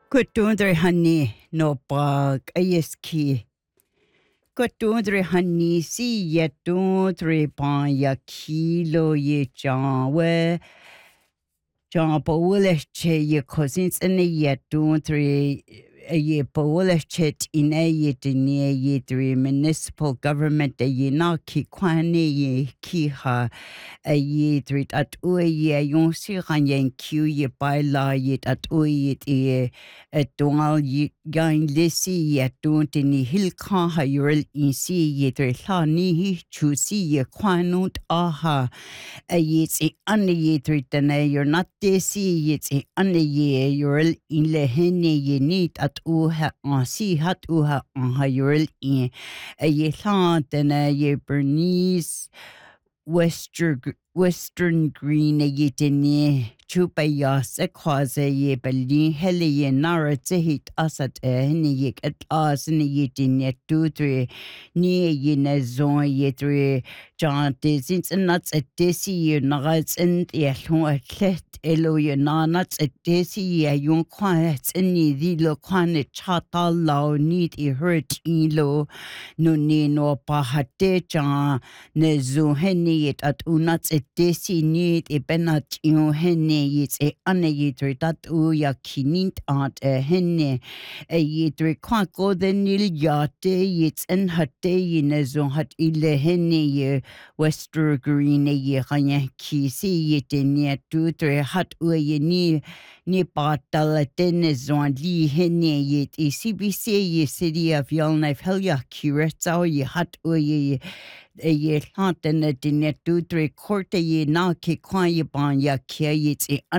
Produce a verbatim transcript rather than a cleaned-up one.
Kutundre hani no pag ayeski. Kutundre hani si yetundre pan ya kilo ye janwe. John Powell che ye cousins and ye yetundre a ye Powell chet in a ye dine ye three municipal government a ye na ki kwane ye ki ha. A ye three at ue ye yon si ranyen Q ye by la ye at ue ye a donal ye gain lissy ye don't in hill kan ha yurl in si ye three la ni hi chu si ye kwanut aha a ye a unne ye three tane you're not this ye a unne ye yurl in le hene ye need at u ha on si hat u ha on ha yurl in a ye la tane ye Bernice Western Western Green a yitini chupa yas a cause ye beli heli ye nara zehit asat a hini yik at as in yitin yet two three near yin a zon ye three John Dizins and nuts at desi ye nuts and ye a clet elo ye nuts at desi ye yon quiet and ye the lo quanet chata lao need e hurt ilo no ne no pahate John ne zo hene yet at unats et desi need e benat yo hene yet e ane yet dat u ya kinint at e hene e yet kwa ko den nil yate yet en hatte yene zo hat ile hene ye Wester Green ye hanya ki si yet ne tu tre hat u ye ni ni patal ten zo li hene yet e C B C ye city of Yellowknife helya kiretsa ye hat u ye e ye hlant en e dine tu tre korte ye na ke kwa ye ban ya kia ye